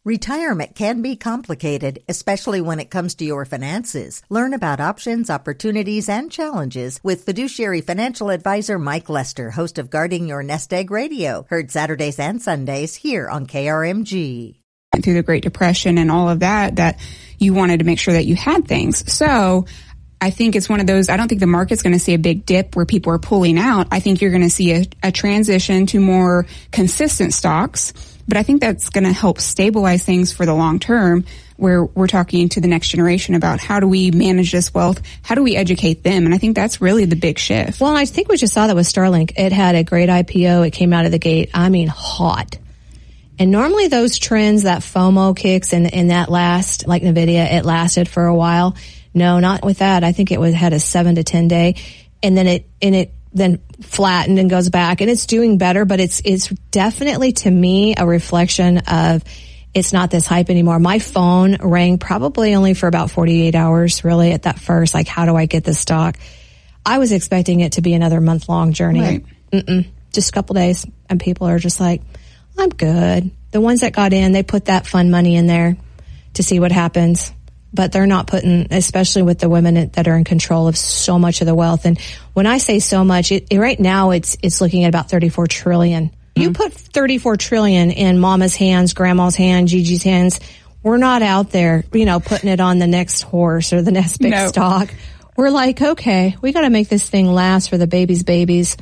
Retirement can be complicated, especially when it comes to your finances. Learn about options, opportunities, and challenges with fiduciary financial advisor Mike Lester, host of Guarding Your Nest Egg Radio, heard Saturdays and Sundays here on KRMG. Through the Great Depression and all of that you wanted to make sure that you had things. So I think it's one of those, I don't think the market's going to see a big dip where people are pulling out. I think you're going to see a transition to more consistent stocks. But I think that's going to help stabilize things for the long term, where we're talking to the next generation about how do we manage this wealth? How do we educate them? And I think that's really the big shift. Well, I think we just saw that with Starlink. It had a great IPO. It came out of the gate, hot. And normally those trends, that FOMO kicks and that last, like NVIDIA, it lasted for a while. No, not with that. I think it had a 7 to 10 day. And then it flattened and goes back, and it's doing better, but it's definitely, to me, a reflection of it's not this hype anymore. My phone rang probably only for about 48 hours, really, at that first, like, how do I get this stock? I was expecting it to be another month-long journey. Right. Just a couple days, and people are just like, I'm good. The ones that got in, they put that fun money in there to see what happens. But they're not putting, especially with the women that are in control of so much of the wealth. And when I say so much, right now it's looking at about 34 trillion. Mm-hmm. You put 34 trillion in mama's hands, grandma's hands, Gigi's hands. We're not out there, putting it on the next horse or the next big stock. We're like, okay, we got to make this thing last for the babies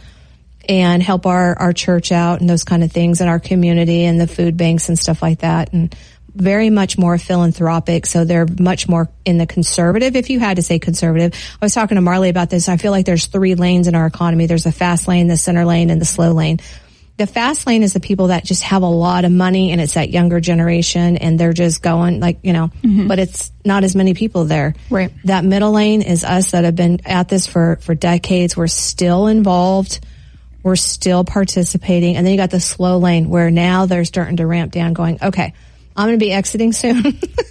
and help our church out and those kind of things, and our community and the food banks and stuff like that. And very much more philanthropic, so they're much more in the conservative, if you had to say conservative. I was talking to Marley about this. I feel like there's 3 lanes in our economy. There's a fast lane, the center lane, and the slow lane. The fast lane is the people that just have a lot of money, and it's that younger generation, and they're just going but it's not as many people there. Right. That middle lane is us that have been at this for decades. We're still involved. We're still participating. And then you got the slow lane where now they're starting to ramp down, going, okay, I'm going to be exiting soon.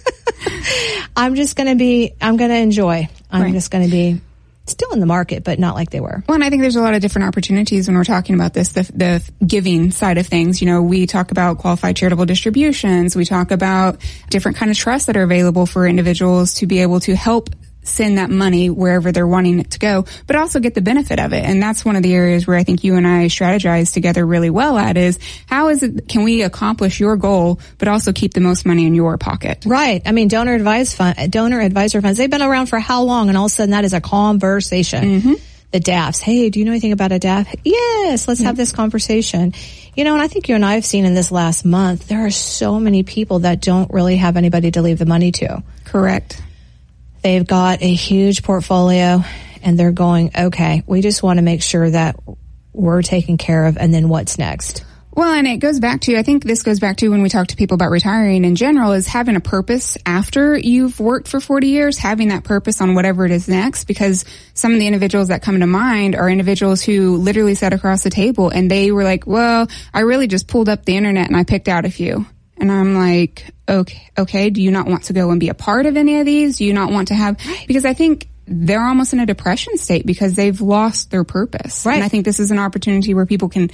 I'm going to enjoy. I'm just going to be still in the market, but not like they were. Well, and I think there's a lot of different opportunities when we're talking about this, the giving side of things. We talk about qualified charitable distributions. We talk about different kind of trusts that are available for individuals to be able to help send that money wherever they're wanting it to go, but also get the benefit of it. And that's one of the areas where I think you and I strategize together really well at is can we accomplish your goal, but also keep the most money in your pocket? Right. Donor advisor funds, they've been around for how long? And all of a sudden that is a conversation. Mm-hmm. The DAFs. Hey, do you know anything about a DAF? Yes, let's have this conversation. And I think you and I have seen in this last month, there are so many people that don't really have anybody to leave the money to. Correct. They've got a huge portfolio, and they're going, okay, we just want to make sure that we're taken care of, and then what's next? Well, and I think this goes back to when we talk to people about retiring in general, is having a purpose after you've worked for 40 years, having that purpose on whatever it is next, because some of the individuals that come to mind are individuals who literally sat across the table and they were like, well, I really just pulled up the internet and I picked out a few. And I'm like, okay, do you not want to go and be a part of any of these? Do you not want to have, because I think they're almost in a depression state because they've lost their purpose. Right. And I think this is an opportunity where people can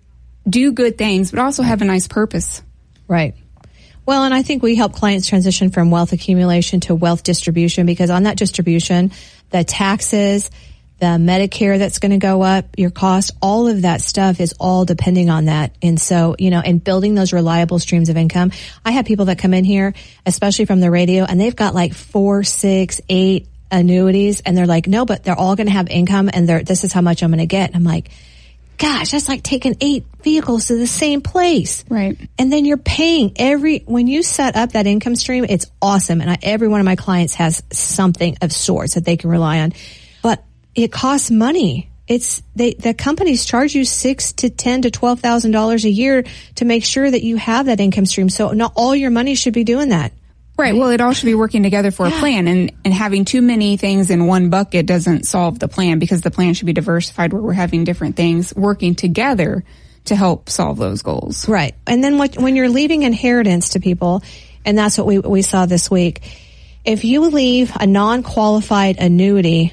do good things, but also have a nice purpose. Right. Well, and I think we help clients transition from wealth accumulation to wealth distribution, because on that distribution, the taxes, the Medicare that's going to go up, your cost, all of that stuff is all depending on that. And so, and building those reliable streams of income. I have people that come in here, especially from the radio, and they've got like 4, 6, 8 annuities, and they're like, no, but they're all going to have income, and this is how much I'm going to get. And I'm like, gosh, that's like taking 8 vehicles to the same place. Right. And then you're paying when you set up that income stream, it's awesome. And every one of my clients has something of sorts that they can rely on. But it costs money. The companies charge you $6,000 to $10,000 to $12,000 a year to make sure that you have that income stream. So not all your money should be doing that. Right. Well, it all should be working together for a plan, and having too many things in one bucket doesn't solve the plan, because the plan should be diversified where we're having different things working together to help solve those goals. Right. And then when you're leaving inheritance to people, and that's what we saw this week, if you leave a non-qualified annuity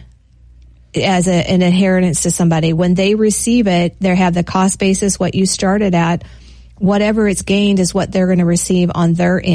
as an inheritance to somebody, when they receive it, they have the cost basis, what you started at, whatever it's gained is what they're going to receive on their end.